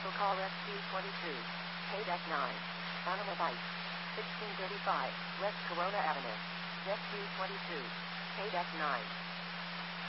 Vehicle call SQ22. KDEC 9. Animal Bite. 1635 West Corona Avenue. SQ22. KDEC 9.